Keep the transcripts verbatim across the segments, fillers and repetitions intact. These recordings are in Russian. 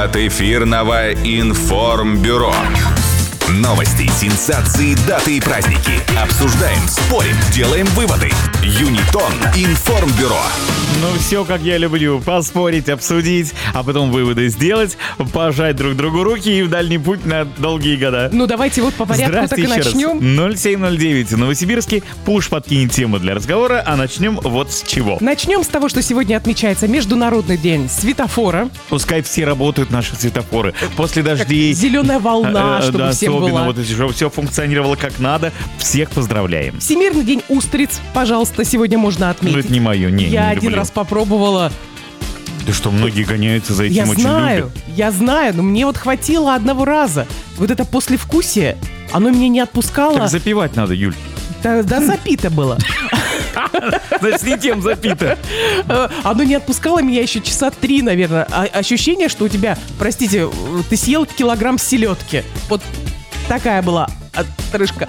от эфирного информбюро. Новости, сенсации, даты и праздники. Обсуждаем, спорим, делаем выводы. Юнитон информбюро. Ну все, как я люблю. Поспорить, обсудить, а потом выводы сделать, пожать друг другу руки и в дальний путь на долгие года. Ну давайте вот по порядку так и начнем. ноль семь ноль девять. Новосибирский. Пуш подкинет тему для разговора, а начнем вот с чего. Начнем с того, что сегодня отмечается Международный день светофора. Пускай все работают, наши светофоры. После дождей. Зеленая волна, чтобы да, всем особенно была. вот эти, чтобы все функционировало как надо. Всех поздравляем. Всемирный день устриц, пожалуйста, сегодня можно отметить. Ну это не мое, не, Я не один люблю. раз попробовала. Да что, многие гоняются за этим, Я очень знаю, любят. я знаю, но мне вот хватило одного раза. Вот это послевкусие, оно меня не отпускало. Так запивать надо, Юль. Да, да запито было. Значит, не тем запито. Оно не отпускало меня еще часа три, наверное. А ощущение, что у тебя, простите, ты съел килограмм селедки. Вот такая была отрыжка.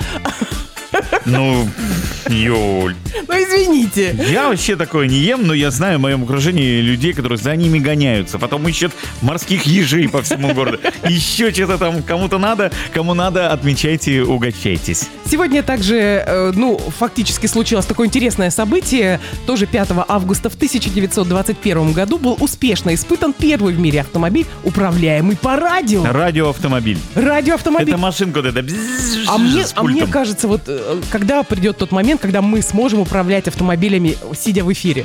Ну, Юль. Ну, извините. Я вообще такое не ем, но я знаю в моем окружении людей, которые за ними гоняются. Потом ищут морских ежей по всему городу. Еще что-то там кому-то надо, кому надо, отмечайте, угощайтесь. Сегодня также, э, ну, фактически случилось такое интересное событие. Тоже пятого августа в тысяча девятьсот двадцать первом году был успешно испытан первый в мире автомобиль, управляемый по радио. Радиоавтомобиль. Радиоавтомобиль. Это машинка вот эта. А мне, с а мне пультом. кажется, вот э, когда придет тот момент, когда мы сможем управлять автомобилями, сидя в эфире.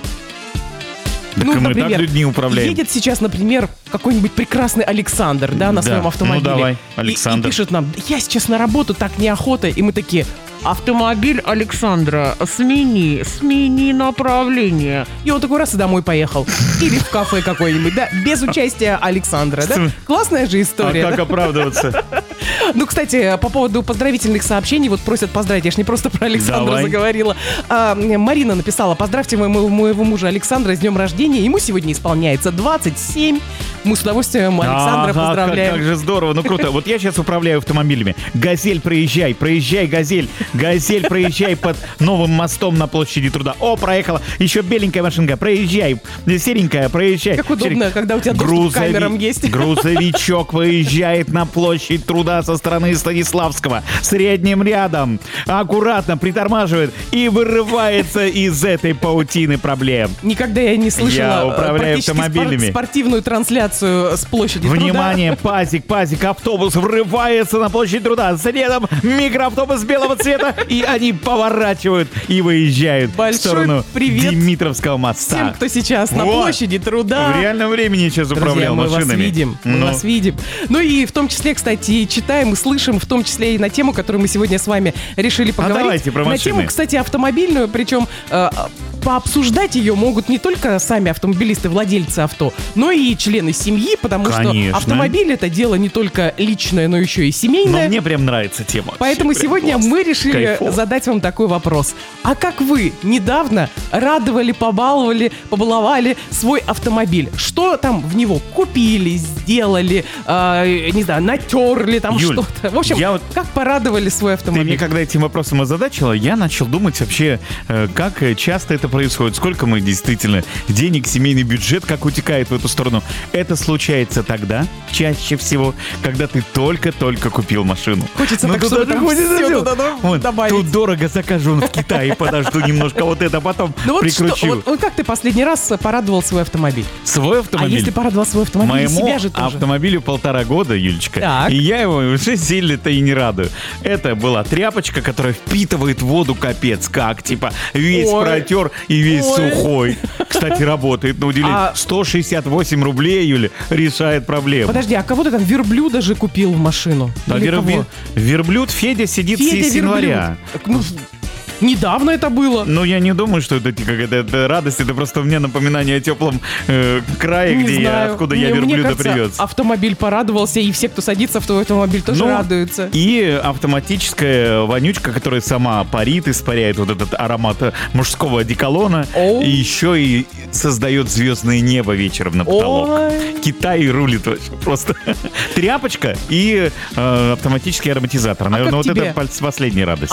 Так и мы так людьми управляем. Едет сейчас, например, какой-нибудь прекрасный Александр, да, на Да. своем автомобиле. Ну, давай, И- Александр. И, пишет нам: я сейчас на работу, так неохота. И мы такие: автомобиль Александра, смени, смени направление. И он такой раз и домой поехал. Или в кафе какое-нибудь, да, без участия Александра, да? Классная же А история. как да? оправдываться? Ну, кстати, по поводу поздравительных сообщений, вот просят поздравить, я ж не просто про Александра Давай. заговорила. А, Марина написала: поздравьте моего, моего мужа Александра с днем рождения, ему сегодня исполняется двадцать семь. Мы с удовольствием Александра Ага, поздравляем. Как, как же здорово, ну круто. Вот я сейчас управляю автомобилями. Газель, проезжай, проезжай, Газель. Газель, проезжай под новым мостом на площади Труда. О, проехала. Еще беленькая машинка, проезжай. Серенькая, проезжай. Как удобно, Серень- когда у тебя доступ к камерам есть. Грузовичок выезжает на площадь Труда со стороны Станиславского. Средним рядом. Аккуратно притормаживает и вырывается из этой паутины проблем. Никогда я не слышала Я э, управляю практически автомобилями. спор- спортивную трансляцию с площади Труда. Внимание, пазик, пазик, автобус врывается на площадь Труда. Следом микроавтобус белого цвета, и они поворачивают и выезжают Большой в сторону привет Димитровского моста. Всем, кто сейчас на Вот. площади Труда. В реальном времени сейчас Друзья, управлял мы машинами. вас видим, мы Ну. вас видим. Ну и в том числе, кстати, читаем и слышим, в том числе и на тему, которую мы сегодня с вами решили поговорить. давайте про на машины. тему, кстати, автомобильную, причем э, пообсуждать ее могут не только сами автомобилисты, владельцы авто, но и члены семьи, потому Конечно. что автомобиль — это дело не только личное, но еще и Но семейное. мне прям нравится тема. Поэтому Вообще, прям сегодня класс. мы решили Кайфово. задать вам такой вопрос. А как вы недавно радовали, побаловали, побаловали свой автомобиль? Что там в него купили, сделали, э, не знаю, натерли там Юль, что-то? В общем, я вот- как порадовали свой Ты автомобиль? мне когда этим вопросом озадачила, я начал думать вообще, э, как э, часто это происходит, сколько мы действительно денег, семейный бюджет, как утекает в эту сторону. Это случается тогда, чаще всего, когда ты только-только купил машину. Хочется Ну, так, туда чтобы же там хочется всё всё. туда, да, Вот, добавить. Тут дорого, закажу в Китае, подожду немножко, вот это потом Ну вот, что, прикручу. вот, вот как ты последний раз порадовал свой автомобиль? Свой автомобиль. А если порадовал свой автомобиль, и Моему себя же тоже? автомобилю полтора года, Юлечка. Так. И я его уже сильно-то и не радую. Это была тряпочка, которая впитывает воду капец как. Типа весь Ой. протер и весь Ой. сухой. Кстати, работает на удивление. А- сто шестьдесят восемь рублей, Юля, решает проблему. Подожди, а кого ты там верблюда же купил в машину? А Или вер- кого? вер- верблюд Федя сидит Федя с января. верблюд. Ну, недавно это было. Но я не думаю, что это какая-то это радость. Это просто мне напоминание о теплом э, крае, Не где я, знаю. откуда Мне- я мне верблюда кажется, привез. автомобиль порадовался, и все, кто садится в твой автомобиль, тоже Ну, радуются. И автоматическая вонючка, которая сама парит, испаряет вот этот аромат э, мужского одеколона. Оу. И еще и создает звездное небо вечером на потолок. Ой. Китай рулит вообще просто. Тряпочка и э, автоматический ароматизатор. Наверное, как вот тебе? это пол- последняя радость.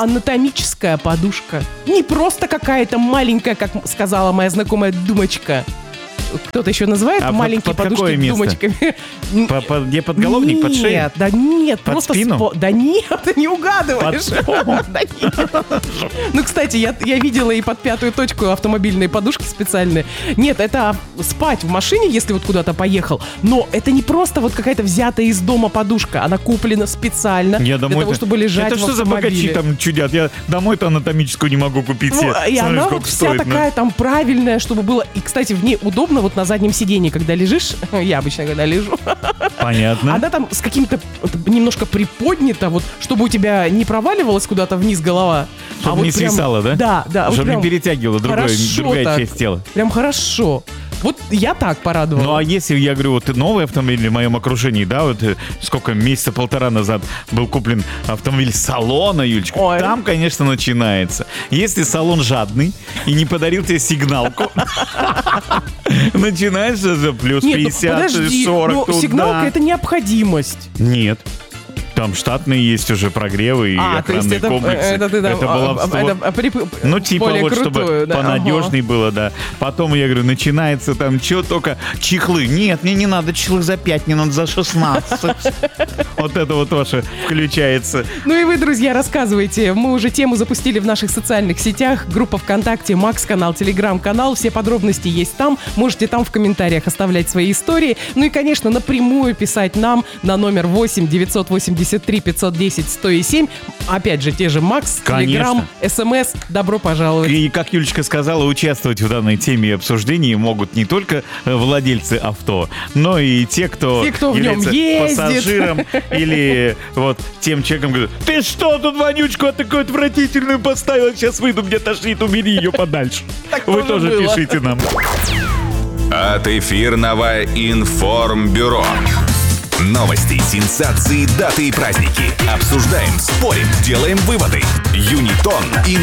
Анатомическая подушка. Не просто какая-то маленькая, как сказала моя знакомая, думочка. кто-то еще называет А под- маленькие под подушки какое место? думочками. По- по- Где подголовник, под шею? Нет, да нет, Под просто спину? спо- Да нет, ты не угадываешь. Да нет. Ну, кстати, я, я видела и под пятую точку автомобильные подушки специальные. Нет, это спать в машине, если вот куда-то поехал. Но это не просто вот какая-то взятая из дома подушка. Она куплена специально Я для домой того, чтобы лежать Это в что за богачи автомобиле. там чудят? Я домой-то анатомическую не могу купить. Ну, себе. и Смотри, она сколько вот вся стоит, ну. такая там правильная, чтобы было... И, кстати, в ней удобно вот на заднем сидении, когда лежишь. Я обычно, когда лежу. Понятно. Она там с каким-то вот немножко приподнята, вот, чтобы у тебя не проваливалась куда-то вниз голова. Чтобы а вот не прям- свисала, да? Да, да. вот Чтобы не прям перетягивала другое- хорошо другая так. часть тела. Прям хорошо. Вот я так порадовала. Ну а если, я говорю, вот новый автомобиль в моем окружении, да, вот э, сколько, месяца полтора назад был куплен автомобиль салона, Юлечка, Ой. там, конечно, начинается. Если салон жадный и не подарил тебе сигналку, начинаешь за плюс Нет, ну, пятьдесят, подожди, сорок ну, туда. сигналка — это необходимость. Нет. Там штатные есть уже прогревы и А, то есть охранные это, комплексы. это ты там... Это а, баловство. это, а, при- Ну, типа более вот, чтобы крутую, да, понадежней ага. было, да. Потом, я говорю, начинается там, что только чехлы. Нет, мне не надо чехлы за пять, мне надо за шестнадцать. Вот это вот ваше включается. Ну и вы, друзья, рассказывайте. Мы уже тему запустили в наших социальных сетях. Группа ВКонтакте, Макс-канал, Телеграм-канал. Все подробности есть там. Можете там в комментариях оставлять свои истории. Ну и, конечно, напрямую писать нам на номер восемь девятьсот восемьдесят три пятьсот десять сто семь. Опять же, те же Макс, Телеграм, СМС. Добро пожаловать. И, как Юлечка сказала, участвовать в данной теме и обсуждении могут не только э, владельцы авто, но и те, кто, Те, кто в нем является ездит. пассажиром или вот тем человеком, говорит, ты что, тут вонючку такую отвратительную поставила, сейчас выйду, мне тошнит, убери ее подальше. Вы тоже тоже было. пишите нам. От эфирного информбюро. Новости, сенсации, даты и праздники. Обсуждаем, спорим, делаем выводы. Юнитон.